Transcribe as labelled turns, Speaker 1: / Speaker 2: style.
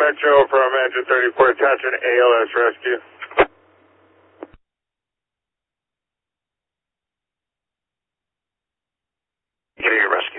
Speaker 1: Metro from engine 34, attachment ALS rescue.
Speaker 2: Give me your rescue.